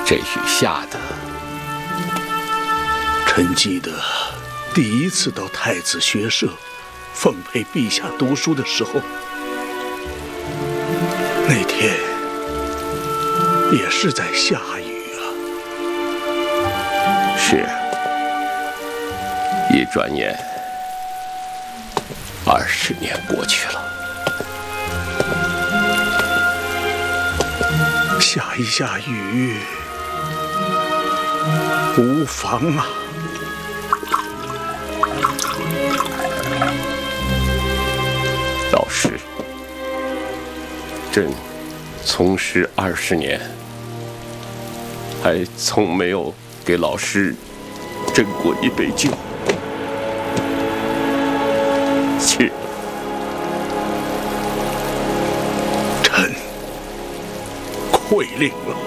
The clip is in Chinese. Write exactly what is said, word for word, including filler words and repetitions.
这雨下的， 臣记得第一次到太子学社奉陪陛下读书的时候，那天也是在下雨啊。 是，一转眼二十年过去了。 下一下雨无妨啊。 老师，朕从师二十年，还从没有给老师斟过一杯酒。去。 臣愧令了。